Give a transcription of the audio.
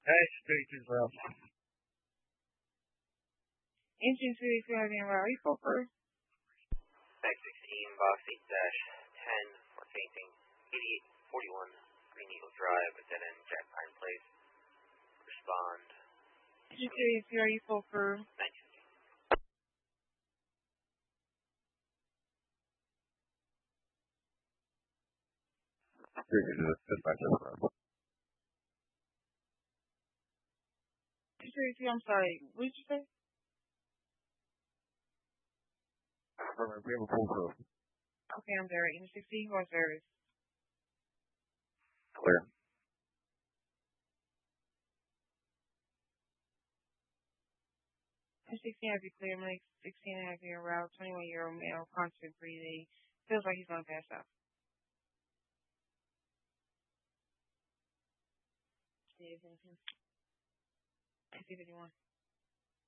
Stations route. Engine 2 having route. You go first. Max 16, box 8-10 for facing 8841 Green Eagle Drive, dead end Jack Pine Place. Respond. Engine 2 are you full for? 19. I'm sorry. What did you say? We have a full crew. Okay, I'm there. Engine 16, who has service? Clear. Engine 16 have you clear. Max 16 have you route. 21-year-old male, constant breathing. Feels like he's going to pass out. Steve, 50-51.